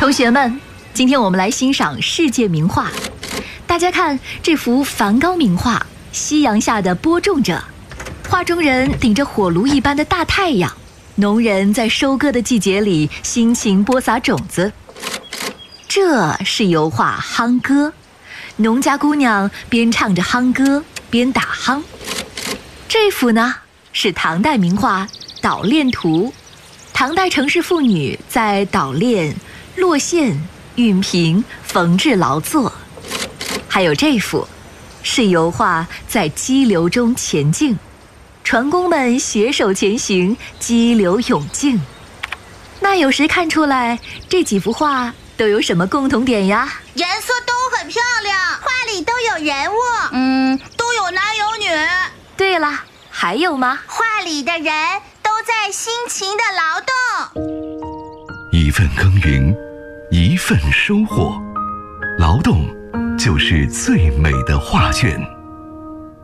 同学们，今天我们来欣赏世界名画。大家看这幅梵高名画《夕阳下的播种者》，画中人顶着火炉一般的大太阳，农人在收割的季节里辛勤播撒种子。这是油画《夯歌》，农家姑娘边唱着夯歌边打夯。这幅呢是唐代名画《捣练图》，唐代城市妇女在捣练、落线、熨平、缝制劳作。还有这幅是油画在激流中前进，船工们携手前行，激流勇进。那有谁看出来这几幅画都有什么共同点呀？ 颜色都很漂亮，画里都有人物，都有男有女。 对了，还有吗？ 画里的人都在辛勤的劳动。 一份耕耘，一份收获，劳动就是最美的画卷。